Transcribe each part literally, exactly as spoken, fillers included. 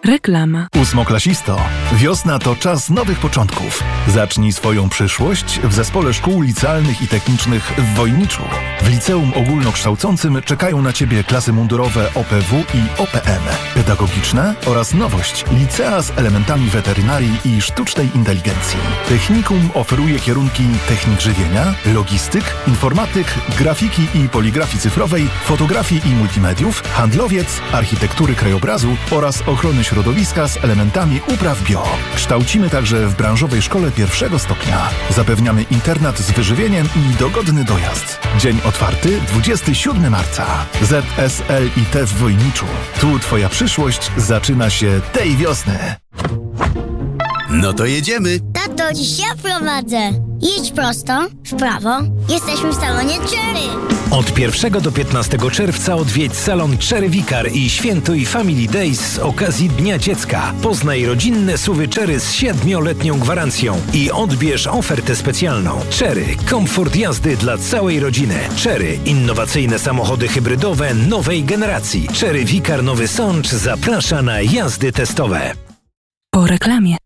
Reklama. Ósmoklasisto. Wiosna to czas nowych początków. Zacznij swoją przyszłość w Zespole Szkół Licealnych i Technicznych w Wojniczu. W Liceum Ogólnokształcącym czekają na Ciebie klasy mundurowe O P W i O P M, pedagogiczne oraz nowość licea z elementami weterynarii i sztucznej inteligencji. Technikum oferuje kierunki technik żywienia, logistyk, informatyk, grafiki i poligrafii cyfrowej, fotografii i multimediów, handlowiec, architektury krajobrazu oraz ochrony środowiska z elementami upraw bio. Kształcimy także w branżowej szkole pierwszego stopnia. Zapewniamy internat z wyżywieniem i dogodny dojazd. Dzień otwarty dwudziestego siódmego marca. Z S L I T w Wojniczu. Tu Twoja przyszłość zaczyna się tej wiosny. No to jedziemy. Tato, dziś ja prowadzę. Jedź prosto, w prawo. Jesteśmy w salonie Cherry. Od pierwszego do piętnastego czerwca odwiedź salon Cherry Vicar i świętuj Family Days z okazji Dnia Dziecka. Poznaj rodzinne S U V-y Cherry z siedmioletnią gwarancją i odbierz ofertę specjalną. Cherry. Komfort jazdy dla całej rodziny. Cherry. Innowacyjne samochody hybrydowe nowej generacji. Cherry Vicar Nowy Sącz zaprasza na jazdy testowe. Po reklamie.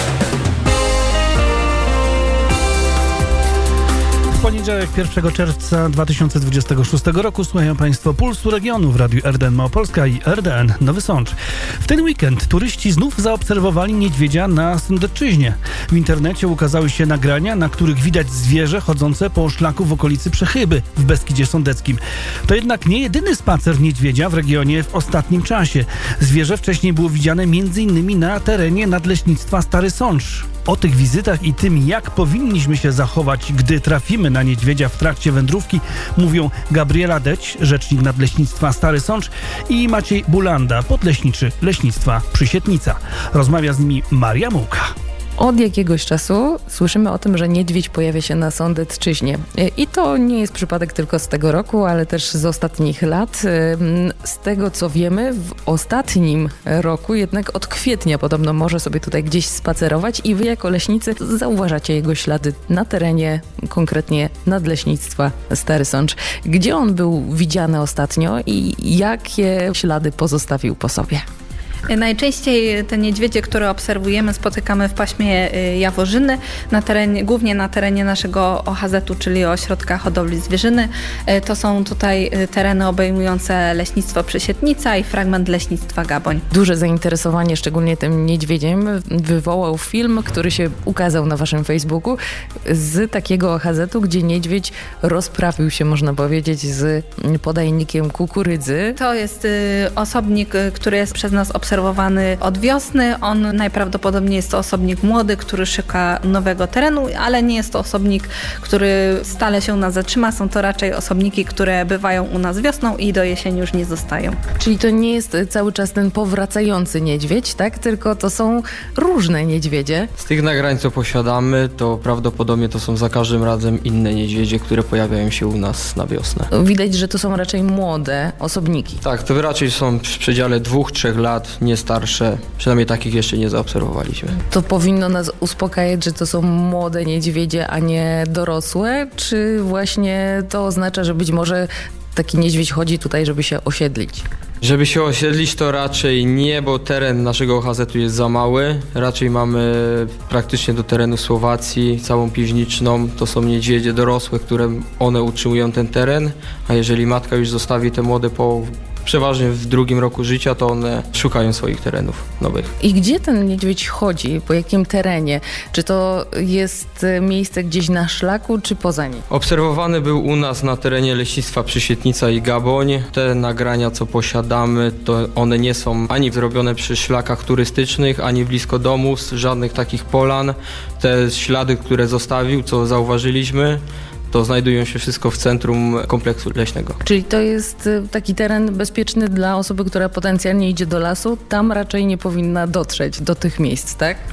W poniedziałek pierwszego czerwca dwa tysiące dwudziestego szóstego roku słuchają Państwo Pulsu Regionu w Radiu R D N Małopolska i R D N Nowy Sącz. W ten weekend turyści znów zaobserwowali niedźwiedzia na Sądecczyźnie. W internecie ukazały się nagrania, na których widać zwierzę chodzące po szlaku w okolicy Przechyby w Beskidzie Sądeckim. To jednak nie jedyny spacer niedźwiedzia w regionie w ostatnim czasie. Zwierzę wcześniej było widziane między innymi na terenie Nadleśnictwa Stary Sącz. O tych wizytach i tym, jak powinniśmy się zachować, gdy trafimy na niedźwiedzia w trakcie wędrówki, mówią Gabriela Deć, rzecznik Nadleśnictwa Stary Sącz, i Maciej Bulanda, podleśniczy Leśnictwa Przysietnica. Rozmawia z nimi Maria Mułka. Od jakiegoś czasu słyszymy o tym, że niedźwiedź pojawia się na Sądecczyźnie. I to nie jest przypadek tylko z tego roku, ale też z ostatnich lat. Z tego, co wiemy, w ostatnim roku, jednak od kwietnia podobno może sobie tutaj gdzieś spacerować i wy jako leśnicy zauważacie jego ślady na terenie, konkretnie Nadleśnictwa Stary Sącz. Gdzie on był widziany ostatnio i jakie ślady pozostawił po sobie? Najczęściej te niedźwiedzie, które obserwujemy, spotykamy w paśmie Jaworzyny, na terenie, głównie na terenie naszego O H Z-u, czyli Ośrodka Hodowli Zwierzyny. To są tutaj tereny obejmujące Leśnictwo Przysietnica i fragment Leśnictwa Gaboń. Duże zainteresowanie, szczególnie tym niedźwiedziem, wywołał film, który się ukazał na waszym Facebooku z takiego O H Z-u, gdzie niedźwiedź rozprawił się, można powiedzieć, z podajnikiem kukurydzy. To jest osobnik, który jest przez nas obserwowany obserwowany od wiosny. On najprawdopodobniej jest to osobnik młody, który szuka nowego terenu, ale nie jest to osobnik, który stale się u nas zatrzyma. Są to raczej osobniki, które bywają u nas wiosną i do jesieni już nie zostają. Czyli to nie jest cały czas ten powracający niedźwiedź, tak? Tylko to są różne niedźwiedzie. Z tych nagrań, co posiadamy, to prawdopodobnie to są za każdym razem inne niedźwiedzie, które pojawiają się u nas na wiosnę. Widać, że to są raczej młode osobniki. Tak, to raczej są w przedziale dwóch, trzech lat, nie starsze. Przynajmniej takich jeszcze nie zaobserwowaliśmy. To powinno nas uspokajać, że to są młode niedźwiedzie, a nie dorosłe? Czy właśnie to oznacza, że być może taki niedźwiedź chodzi tutaj, żeby się osiedlić? Żeby się osiedlić, to raczej nie, bo teren naszego O H Z-u jest za mały. Raczej mamy praktycznie do terenu Słowacji całą piwniczną. To są niedźwiedzie dorosłe, które one utrzymują ten teren, a jeżeli matka już zostawi te młode po przeważnie w drugim roku życia, to one szukają swoich terenów nowych. I gdzie ten niedźwiedź chodzi? Po jakim terenie? Czy to jest miejsce gdzieś na szlaku, czy poza nim? Obserwowany był u nas na terenie Leśnictwa Przysietnica i Gaboń. Te nagrania, co posiadamy, to one nie są ani zrobione przy szlakach turystycznych, ani blisko domów, żadnych takich polan. Te ślady, które zostawił, co zauważyliśmy, to znajdują się wszystko w centrum kompleksu leśnego. Czyli to jest taki teren bezpieczny dla osoby, która potencjalnie idzie do lasu. Tam raczej nie powinna dotrzeć do tych miejsc, tak?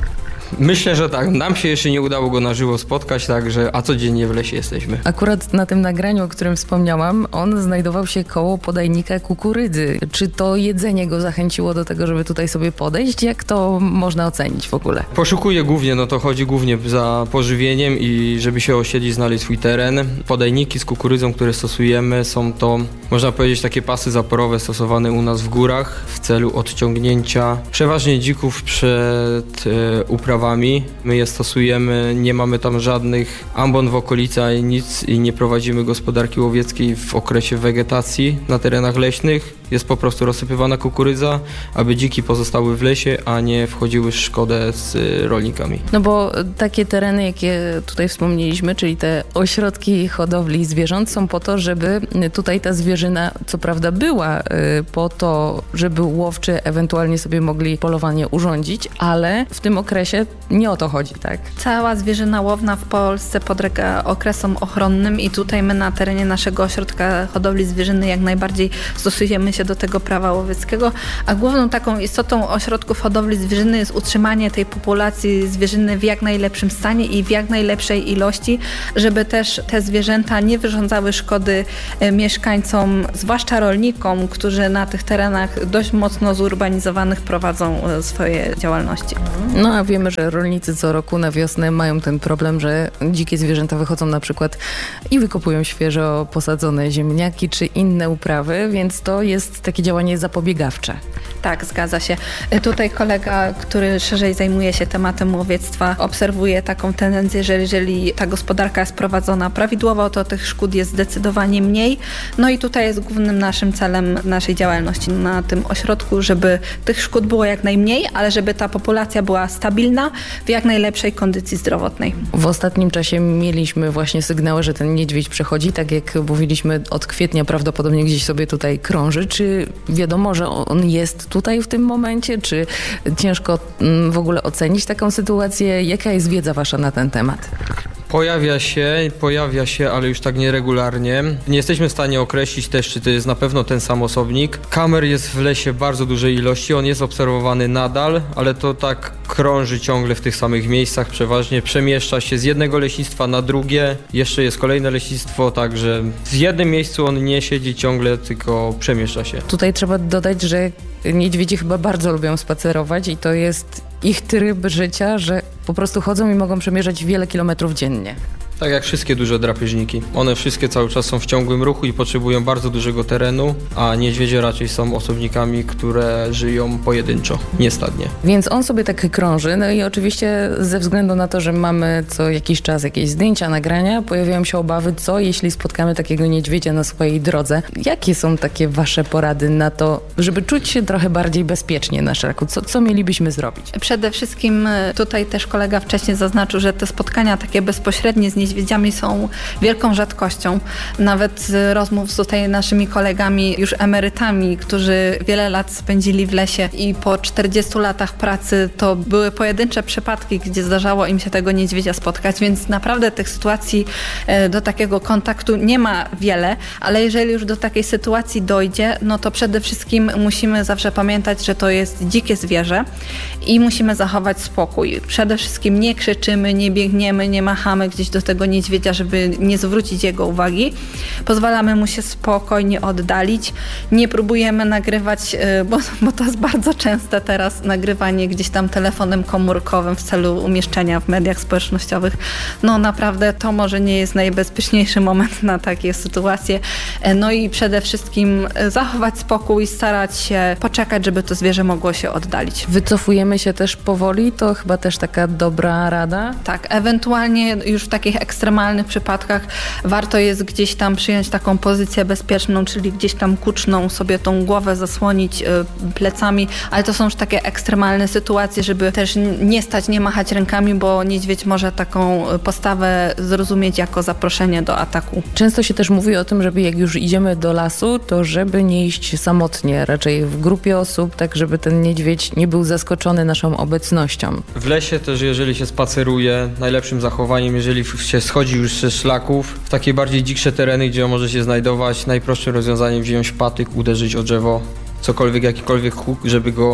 Myślę, że tak. Nam się jeszcze nie udało go na żywo spotkać, także a codziennie w lesie jesteśmy. Akurat na tym nagraniu, o którym wspomniałam, on znajdował się koło podajnika kukurydzy. Czy to jedzenie go zachęciło do tego, żeby tutaj sobie podejść? Jak to można ocenić w ogóle? Poszukuje głównie, no to chodzi głównie za pożywieniem i żeby się osiedlić, znaleźć swój teren. Podajniki z kukurydzą, które stosujemy, są to, można powiedzieć, takie pasy zaporowe stosowane u nas w górach w celu odciągnięcia przeważnie dzików przed e, uprawami. My je stosujemy, nie mamy tam żadnych ambon w okolicy ani nic i nie prowadzimy gospodarki łowieckiej w okresie wegetacji na terenach leśnych. Jest po prostu rozsypywana kukurydza, aby dziki pozostały w lesie, a nie wchodziły w szkodę z rolnikami. No bo takie tereny, jakie tutaj wspomnieliśmy, czyli te ośrodki hodowli zwierząt, są po to, żeby tutaj ta zwierzyna, co prawda była po to, żeby łowczy ewentualnie sobie mogli polowanie urządzić, ale w tym okresie nie o to chodzi, tak? Cała zwierzyna łowna w Polsce podlega okresom ochronnym i tutaj my na terenie naszego ośrodka hodowli zwierzyny jak najbardziej stosujemy się do tego prawa łowieckiego, a główną taką istotą ośrodków hodowli zwierzyny jest utrzymanie tej populacji zwierzyny w jak najlepszym stanie i w jak najlepszej ilości, żeby też te zwierzęta nie wyrządzały szkody mieszkańcom, zwłaszcza rolnikom, którzy na tych terenach dość mocno zurbanizowanych prowadzą swoje działalności. No a wiemy, że rolnicy co roku na wiosnę mają ten problem, że dzikie zwierzęta wychodzą na przykład i wykopują świeżo posadzone ziemniaki czy inne uprawy, więc to jest takie działanie zapobiegawcze. Tak, zgadza się. Tutaj kolega, który szerzej zajmuje się tematem łowiectwa, obserwuje taką tendencję, że jeżeli ta gospodarka jest prowadzona prawidłowo, to tych szkód jest zdecydowanie mniej. No i tutaj jest głównym naszym celem naszej działalności na tym ośrodku, żeby tych szkód było jak najmniej, ale żeby ta populacja była stabilna, w jak najlepszej kondycji zdrowotnej. W ostatnim czasie mieliśmy właśnie sygnały, że ten niedźwiedź przechodzi, tak jak mówiliśmy, od kwietnia prawdopodobnie gdzieś sobie tutaj krąży. Czy wiadomo, że on jest tutaj w tym momencie? Czy ciężko w ogóle ocenić taką sytuację? Jaka jest wiedza wasza na ten temat? Pojawia się, pojawia się, ale już tak nieregularnie. Nie jesteśmy w stanie określić też, czy to jest na pewno ten sam osobnik. Kamer jest w lesie w bardzo dużej ilości, on jest obserwowany nadal, ale to tak krąży ciągle w tych samych miejscach, przeważnie przemieszcza się z jednego leśnictwa na drugie, jeszcze jest kolejne leśnictwo, także w jednym miejscu on nie siedzi ciągle, tylko przemieszcza się. Tutaj trzeba dodać, że niedźwiedzie chyba bardzo lubią spacerować i to jest ich tryb życia, że po prostu chodzą i mogą przemierzać wiele kilometrów dziennie. Tak jak wszystkie duże drapieżniki. One wszystkie cały czas są w ciągłym ruchu i potrzebują bardzo dużego terenu, a niedźwiedzie raczej są osobnikami, które żyją pojedynczo, nie stadnie. Więc on sobie tak krąży, no i oczywiście ze względu na to, że mamy co jakiś czas jakieś zdjęcia, nagrania, pojawiają się obawy, co jeśli spotkamy takiego niedźwiedzia na swojej drodze. Jakie są takie wasze porady na to, żeby czuć się trochę bardziej bezpiecznie na szlaku? Co, co mielibyśmy zrobić? Przede wszystkim tutaj też kolega wcześniej zaznaczył, że te spotkania takie bezpośrednie z niedźwiedziami są wielką rzadkością. Nawet z rozmów z tutaj naszymi kolegami, już emerytami, którzy wiele lat spędzili w lesie i po czterdziestu latach pracy to były pojedyncze przypadki, gdzie zdarzało im się tego niedźwiedzia spotkać, więc naprawdę tych sytuacji do takiego kontaktu nie ma wiele, ale jeżeli już do takiej sytuacji dojdzie, no to przede wszystkim musimy zawsze pamiętać, że to jest dzikie zwierzę i musimy zachować spokój. Przede wszystkim nie krzyczymy, nie biegniemy, nie machamy gdzieś do tego niedźwiedzia, żeby nie zwrócić jego uwagi. Pozwalamy mu się spokojnie oddalić. Nie próbujemy nagrywać, bo, bo to jest bardzo częste teraz, nagrywanie gdzieś tam telefonem komórkowym w celu umieszczenia w mediach społecznościowych. No naprawdę to może nie jest najbezpieczniejszy moment na takie sytuacje. No i przede wszystkim zachować spokój, starać się poczekać, żeby to zwierzę mogło się oddalić. Wycofujemy się też powoli, to chyba też taka dobra rada? Tak, ewentualnie już w takich ekstremalnych przypadkach warto jest gdzieś tam przyjąć taką pozycję bezpieczną, czyli gdzieś tam kuczną sobie tą głowę zasłonić plecami, ale to są już takie ekstremalne sytuacje, żeby też nie stać, nie machać rękami, bo niedźwiedź może taką postawę zrozumieć jako zaproszenie do ataku. Często się też mówi o tym, żeby jak już idziemy do lasu, to żeby nie iść samotnie, raczej w grupie osób, tak żeby ten niedźwiedź nie był zaskoczony naszą obecnością. W lesie też, jeżeli się spaceruje, najlepszym zachowaniem, jeżeli się schodzi już ze szlaków, w takie bardziej dziksze tereny, gdzie on może się znajdować, najprostszym rozwiązaniem wziąć patyk, uderzyć o drzewo, cokolwiek, jakikolwiek huk, żeby go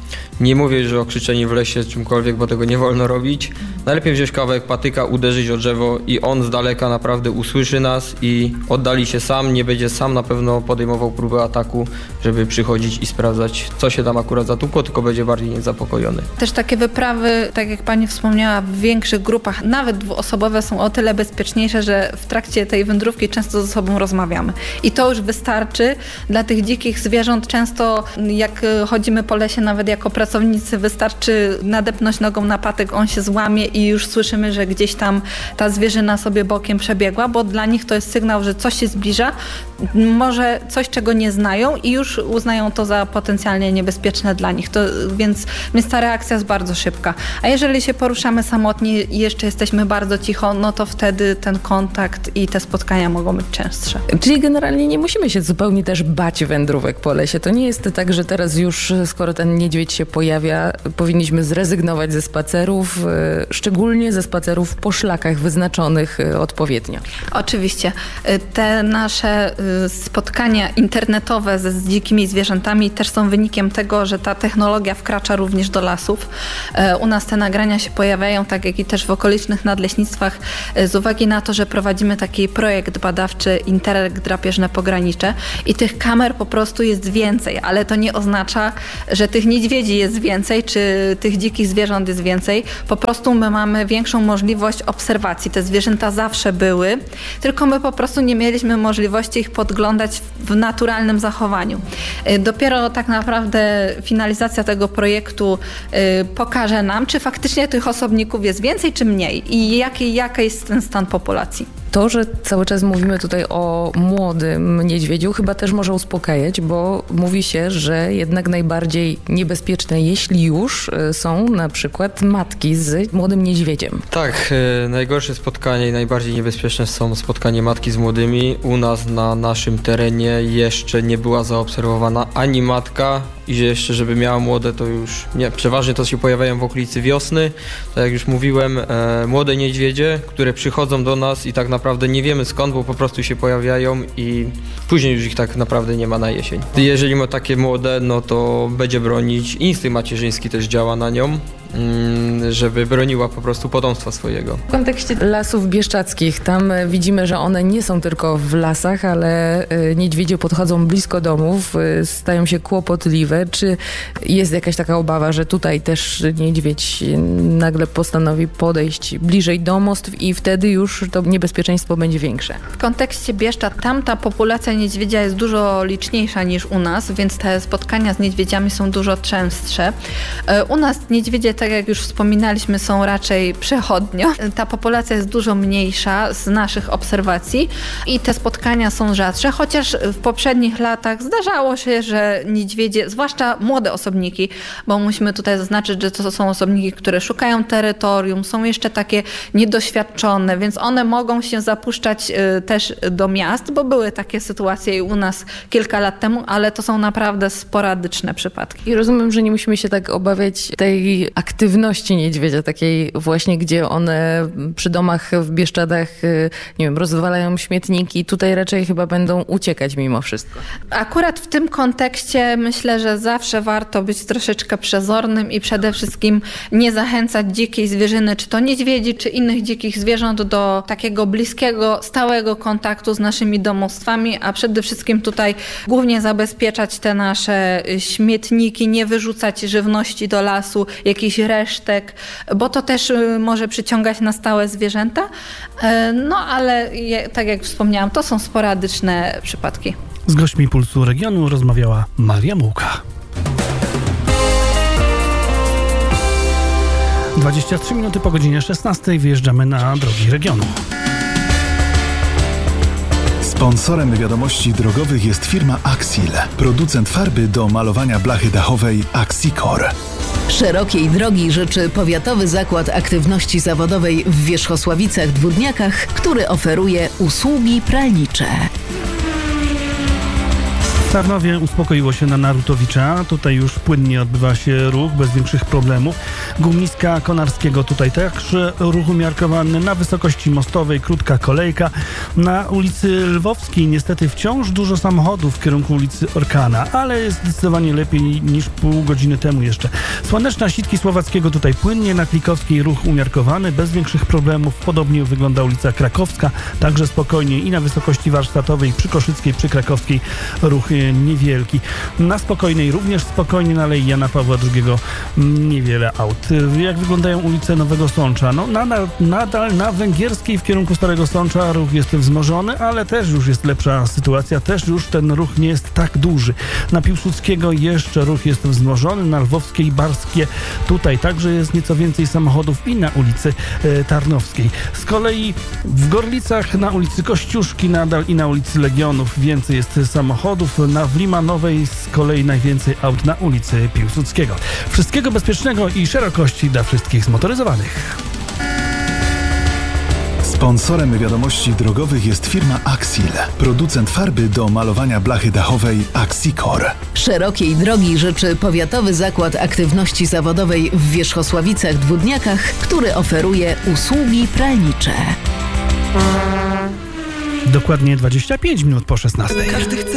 Nie mówię, że o krzyczeniu w lesie czymkolwiek, bo tego nie wolno robić. Najlepiej wziąć kawałek patyka, uderzyć o drzewo i on z daleka naprawdę usłyszy nas i oddali się sam, nie będzie sam na pewno podejmował próbę ataku, żeby przychodzić i sprawdzać, co się tam akurat zatukło, tylko będzie bardziej niezapokojony. Też takie wyprawy, tak jak pani wspomniała, w większych grupach, nawet dwuosobowe, są o tyle bezpieczniejsze, że w trakcie tej wędrówki często ze sobą rozmawiamy. I to już wystarczy. Dla tych dzikich zwierząt często, jak chodzimy po lesie, nawet jako pracownicy, wystarczy nadepnąć nogą na patyk, on się złamie i już słyszymy, że gdzieś tam ta zwierzyna sobie bokiem przebiegła, bo dla nich to jest sygnał, że coś się zbliża, może coś, czego nie znają i już uznają to za potencjalnie niebezpieczne dla nich. To, więc, więc ta reakcja jest bardzo szybka. A jeżeli się poruszamy samotnie i jeszcze jesteśmy bardzo cicho, no to wtedy ten kontakt i te spotkania mogą być częstsze. Czyli generalnie nie musimy się zupełnie też bać wędrówek po lesie. To nie jest tak, że teraz już, skoro ten niedźwiedź się pojawia, powinniśmy zrezygnować ze spacerów, szczególnie ze spacerów po szlakach wyznaczonych odpowiednio. Oczywiście. Te nasze spotkania internetowe ze z dzikimi zwierzętami też są wynikiem tego, że ta technologia wkracza również do lasów. U nas te nagrania się pojawiają, tak jak i też w okolicznych nadleśnictwach, z uwagi na to, że prowadzimy taki projekt badawczy Interreg Drapieżne Pogranicze i tych kamer po prostu jest więcej, ale to nie oznacza, że tych niedźwiedzi jest więcej, czy tych dzikich zwierząt jest więcej. Po prostu my mamy większą możliwość obserwacji. Te zwierzęta zawsze były, tylko my po prostu nie mieliśmy możliwości ich podglądać w naturalnym zachowaniu. Dopiero tak naprawdę finalizacja tego projektu pokaże nam, czy faktycznie tych osobników jest więcej, czy mniej i jaki, jaki jest ten stan populacji. To, że cały czas mówimy tutaj o młodym niedźwiedziu, chyba też może uspokajać, bo mówi się, że jednak najbardziej niebezpieczne, jeśli już, są na przykład matki z młodym niedźwiedziem. Tak, e, najgorsze spotkanie i najbardziej niebezpieczne są spotkanie matki z młodymi. U nas na naszym terenie jeszcze nie była zaobserwowana ani matka i jeszcze, żeby miała młode, to już nie. Przeważnie to się pojawiają w okolicy wiosny. Tak jak już mówiłem, e, młode niedźwiedzie, które przychodzą do nas i tak naprawdę nie wiemy skąd, bo po prostu się pojawiają i później już ich tak naprawdę nie ma na jesień. Jeżeli ma takie młode, no to będzie bronić. Instynkt macierzyński też działa na nią, żeby broniła po prostu potomstwa swojego. W kontekście lasów bieszczadzkich, tam widzimy, że one nie są tylko w lasach, ale niedźwiedzie podchodzą blisko domów, stają się kłopotliwe. Czy jest jakaś taka obawa, że tutaj też niedźwiedź nagle postanowi podejść bliżej domostw i wtedy już to niebezpieczeństwo będzie większe? W kontekście Bieszczad, tam ta populacja niedźwiedzia jest dużo liczniejsza niż u nas, więc te spotkania z niedźwiedziami są dużo częstsze. U nas niedźwiedzie, tak jak już wspominaliśmy, są raczej przechodnio. Ta populacja jest dużo mniejsza z naszych obserwacji i te spotkania są rzadsze, chociaż w poprzednich latach zdarzało się, że niedźwiedzie, zwłaszcza młode osobniki, bo musimy tutaj zaznaczyć, że to są osobniki, które szukają terytorium, są jeszcze takie niedoświadczone, więc one mogą się zapuszczać też do miast, bo były takie sytuacje i u nas kilka lat temu, ale to są naprawdę sporadyczne przypadki. I rozumiem, że nie musimy się tak obawiać tej aktywności niedźwiedzia, takiej właśnie, gdzie one przy domach w Bieszczadach, nie wiem, rozwalają śmietniki. Tutaj raczej chyba będą uciekać mimo wszystko. Akurat w tym kontekście myślę, że zawsze warto być troszeczkę przezornym i przede wszystkim nie zachęcać dzikiej zwierzyny, czy to niedźwiedzi, czy innych dzikich zwierząt do takiego bliskiego, stałego kontaktu z naszymi domostwami, a przede wszystkim tutaj głównie zabezpieczać te nasze śmietniki, nie wyrzucać żywności do lasu, jakichś resztek, bo to też może przyciągać na stałe zwierzęta. No ale tak jak wspomniałam, to są sporadyczne przypadki. Z gośćmi Pulsu Regionu rozmawiała Maria Mułka. dwadzieścia trzy minuty po godzinie szesnastej wyjeżdżamy na drogi regionu. Sponsorem wiadomości drogowych jest firma Axil, producent farby do malowania blachy dachowej Axicor. Szerokiej drogi życzy Powiatowy Zakład Aktywności Zawodowej w Wierzchosławicach-Dwódniakach, który oferuje usługi pralnicze. W Tarnowie uspokoiło się na Narutowicza. Tutaj już płynnie odbywa się ruch, bez większych problemów. Gumiska Konarskiego tutaj także ruch umiarkowany. Na wysokości Mostowej krótka kolejka. Na ulicy Lwowskiej niestety wciąż dużo samochodów w kierunku ulicy Orkana, ale jest zdecydowanie lepiej niż pół godziny temu jeszcze. Słoneczna Sitki Słowackiego tutaj płynnie. Na Klikowskiej ruch umiarkowany, bez większych problemów. Podobnie wygląda ulica Krakowska, także spokojnie i na wysokości Warsztatowej, przy Koszyckiej, przy Krakowskiej ruch niewielki. Na Spokojnej również spokojnie, na Alei Jana Pawła drugiego niewiele aut. Jak wyglądają ulice Nowego Sącza? No nadal, nadal na Węgierskiej w kierunku Starego Sącza ruch jest wzmożony, ale też już jest lepsza sytuacja, też już ten ruch nie jest tak duży. Na Piłsudskiego jeszcze ruch jest wzmożony, na Lwowskiej i Barskie tutaj także jest nieco więcej samochodów i na ulicy e, Tarnowskiej. Z kolei w Gorlicach na ulicy Kościuszki nadal i na ulicy Legionów więcej jest samochodów. Na w Limanowej z kolei najwięcej aut na ulicy Piłsudskiego. Wszystkiego bezpiecznego i szerokości dla wszystkich zmotoryzowanych. Sponsorem wiadomości drogowych jest firma Axil, producent farby do malowania blachy dachowej Axicor. Szerokiej drogi życzy Powiatowy Zakład Aktywności Zawodowej w Wierzchosławicach-Dwódniakach, który oferuje usługi pralnicze. Dokładnie dwadzieścia pięć minut po szesnastej. Każdy chce